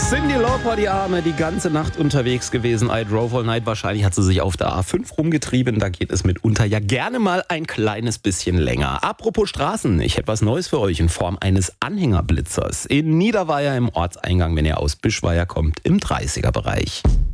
Cyndi Lauper, die Arme, die ganze Nacht unterwegs gewesen. I drove all night. Wahrscheinlich hat sie sich auf der A5 rumgetrieben. Da geht es mitunter ja gerne mal ein kleines bisschen länger. Apropos Straßen, ich hätte was Neues für euch in Form eines Anhängerblitzers. In Niederweier im Ortseingang, wenn ihr aus Bischweier kommt, im 30er-Bereich.